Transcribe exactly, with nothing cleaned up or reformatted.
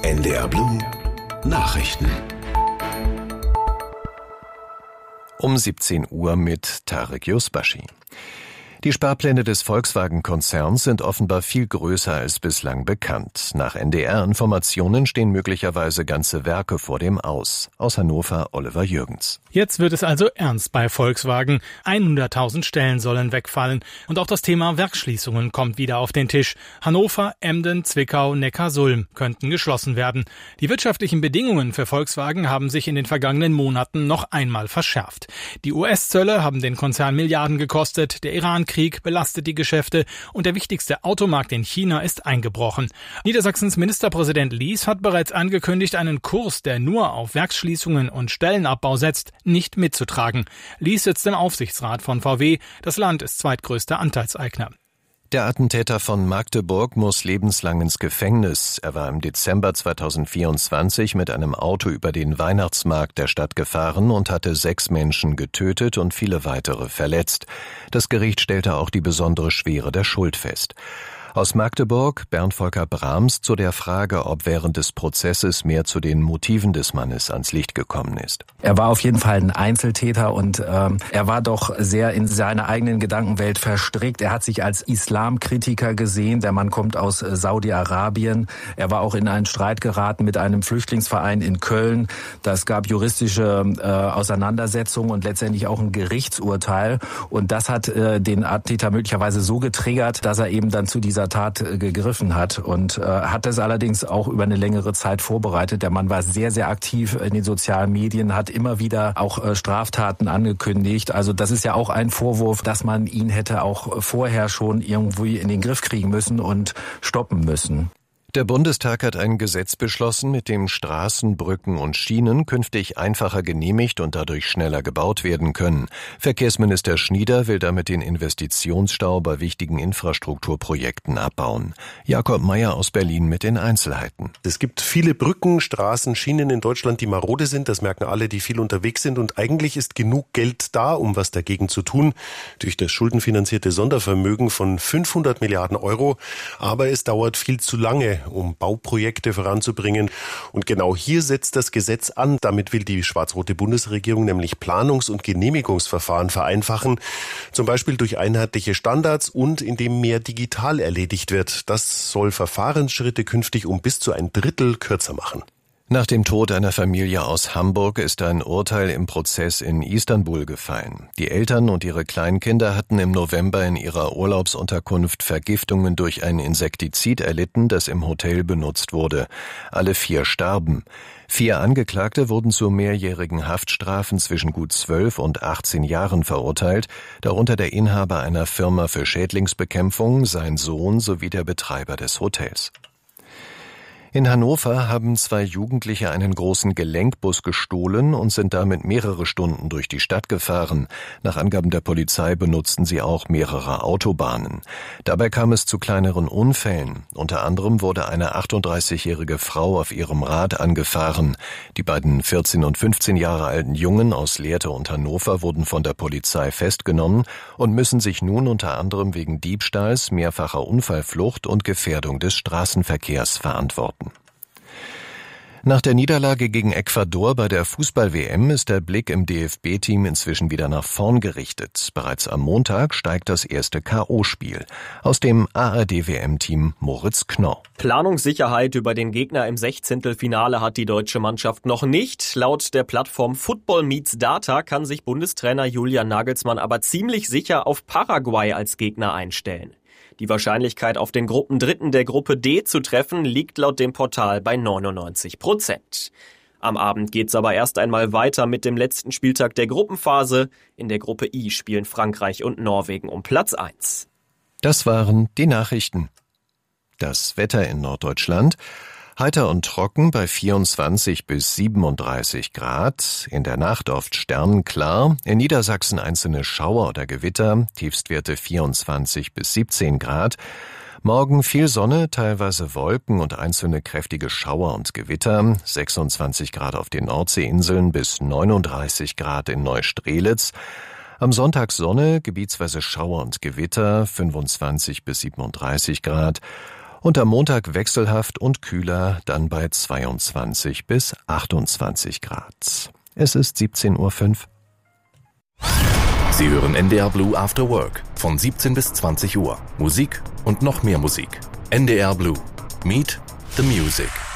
N D R Blue Nachrichten. Um siebzehn Uhr mit Tarek Yusbashi. Die Sparpläne des Volkswagen-Konzerns sind offenbar viel größer als bislang bekannt. Nach N D R-Informationen stehen möglicherweise ganze Werke vor dem Aus. Aus Hannover, Oliver Jürgens. Jetzt wird es also ernst bei Volkswagen. hunderttausend Stellen sollen wegfallen. Und auch das Thema Werksschließungen kommt wieder auf den Tisch. Hannover, Emden, Zwickau, Neckarsulm könnten geschlossen werden. Die wirtschaftlichen Bedingungen für Volkswagen haben sich in den vergangenen Monaten noch einmal verschärft. Die U S-Zölle haben den Konzern Milliarden gekostet. Der Iran-Krieg belastet die Geschäfte und der wichtigste Automarkt in China ist eingebrochen. Niedersachsens Ministerpräsident Lies hat bereits angekündigt, einen Kurs, der nur auf Werksschließungen und Stellenabbau setzt, nicht mitzutragen. Lies sitzt im Aufsichtsrat von V W. Das Land ist zweitgrößter Anteilseigner. Der Attentäter von Magdeburg muss lebenslang ins Gefängnis. Er war im Dezember zweitausendvierundzwanzig mit einem Auto über den Weihnachtsmarkt der Stadt gefahren und hatte sechs Menschen getötet und viele weitere verletzt. Das Gericht stellte auch die besondere Schwere der Schuld fest. Aus Magdeburg, Bernd Volker Brahms zu der Frage, ob während des Prozesses mehr zu den Motiven des Mannes ans Licht gekommen ist. Er war auf jeden Fall ein Einzeltäter und ähm, er war doch sehr in seiner eigenen Gedankenwelt verstrickt. Er hat sich als Islamkritiker gesehen. Der Mann kommt aus äh, Saudi-Arabien. Er war auch in einen Streit geraten mit einem Flüchtlingsverein in Köln. Das gab juristische äh, Auseinandersetzungen und letztendlich auch ein Gerichtsurteil. Und das hat äh, den Attentäter möglicherweise so getriggert, dass er eben dann zu dieser Tat gegriffen hat und äh, hat es allerdings auch über eine längere Zeit vorbereitet. Der Mann war sehr, sehr aktiv in den sozialen Medien, hat immer wieder auch äh, Straftaten angekündigt. Also das ist ja auch ein Vorwurf, dass man ihn hätte auch vorher schon irgendwie in den Griff kriegen müssen und stoppen müssen. Der Bundestag hat ein Gesetz beschlossen, mit dem Straßen, Brücken und Schienen künftig einfacher genehmigt und dadurch schneller gebaut werden können. Verkehrsminister Schnieder will damit den Investitionsstau bei wichtigen Infrastrukturprojekten abbauen. Jakob Meyer aus Berlin mit den Einzelheiten. Es gibt viele Brücken, Straßen, Schienen in Deutschland, die marode sind. Das merken alle, die viel unterwegs sind. Und eigentlich ist genug Geld da, um was dagegen zu tun. Durch das schuldenfinanzierte Sondervermögen von fünfhundert Milliarden Euro. Aber es dauert viel zu lange, um Bauprojekte voranzubringen. Und genau hier setzt das Gesetz an. Damit will die schwarz-rote Bundesregierung nämlich Planungs- und Genehmigungsverfahren vereinfachen. Zum Beispiel durch einheitliche Standards und indem mehr digital erledigt wird. Das soll Verfahrensschritte künftig um bis zu ein Drittel kürzer machen. Nach dem Tod einer Familie aus Hamburg ist ein Urteil im Prozess in Istanbul gefallen. Die Eltern und ihre Kleinkinder hatten im November in ihrer Urlaubsunterkunft Vergiftungen durch ein Insektizid erlitten, das im Hotel benutzt wurde. Alle vier starben. Vier Angeklagte wurden zu mehrjährigen Haftstrafen zwischen gut zwölf und achtzehn Jahren verurteilt, darunter der Inhaber einer Firma für Schädlingsbekämpfung, sein Sohn sowie der Betreiber des Hotels. In Hannover haben zwei Jugendliche einen großen Gelenkbus gestohlen und sind damit mehrere Stunden durch die Stadt gefahren. Nach Angaben der Polizei benutzten sie auch mehrere Autobahnen. Dabei kam es zu kleineren Unfällen. Unter anderem wurde eine achtunddreißigjährige Frau auf ihrem Rad angefahren. Die beiden vierzehn und fünfzehn Jahre alten Jungen aus Lehrte und Hannover wurden von der Polizei festgenommen und müssen sich nun unter anderem wegen Diebstahls, mehrfacher Unfallflucht und Gefährdung des Straßenverkehrs verantworten. Nach der Niederlage gegen Ecuador bei der Fußball-W M ist der Blick im D F B-Team inzwischen wieder nach vorn gerichtet. Bereits am Montag steigt das erste K O-Spiel. Aus dem A R D-W M-Team Moritz Knorr. Planungssicherheit über den Gegner im Sechzehntelfinale hat die deutsche Mannschaft noch nicht. Laut der Plattform Football Meets Data kann sich Bundestrainer Julian Nagelsmann aber ziemlich sicher auf Paraguay als Gegner einstellen. Die Wahrscheinlichkeit, auf den Gruppendritten der Gruppe D zu treffen, liegt laut dem Portal bei neunundneunzig Prozent. Am Abend geht's aber erst einmal weiter mit dem letzten Spieltag der Gruppenphase. In der Gruppe I spielen Frankreich und Norwegen um Platz eins. Das waren die Nachrichten. Das Wetter in Norddeutschland. Heiter und trocken bei vierundzwanzig bis siebenunddreißig Grad, in der Nacht oft sternenklar, in Niedersachsen einzelne Schauer oder Gewitter, Tiefstwerte vierundzwanzig bis siebzehn Grad. Morgen viel Sonne, teilweise Wolken und einzelne kräftige Schauer und Gewitter, sechsundzwanzig Grad auf den Nordseeinseln bis neununddreißig Grad in Neustrelitz. Am Sonntag Sonne, gebietsweise Schauer und Gewitter, fünfundzwanzig bis siebenunddreißig Grad. Und am Montag wechselhaft und kühler, dann bei zweiundzwanzig bis achtundzwanzig Grad. Es ist siebzehn Uhr fünf. Sie hören N D R Blue After Work von siebzehn bis zwanzig Uhr. Musik und noch mehr Musik. N D R Blue. Meet the Music.